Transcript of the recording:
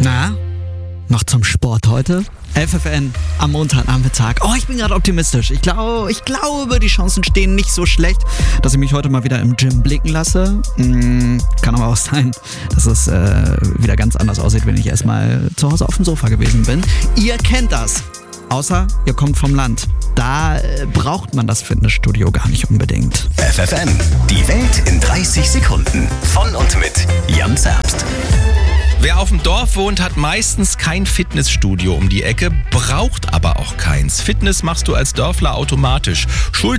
Na, noch zum Sport heute? FFN am Montagnachmittag. Oh, ich bin gerade optimistisch. Ich glaube, die Chancen stehen nicht so schlecht, dass ich mich heute mal wieder im Gym blicken lasse. Kann aber auch sein, dass es wieder ganz anders aussieht, wenn ich erstmal zu Hause auf dem Sofa gewesen bin. Ihr kennt das. Außer ihr kommt vom Land. Da braucht man das Fitnessstudio gar nicht unbedingt. FFN, die Welt in 30 Sekunden. Von und mit Jan Zerbst. Wer auf dem Dorf wohnt, hat meistens kein Fitnessstudio um die Ecke, braucht aber auch keins. Fitness machst du als Dörfler automatisch. Schuld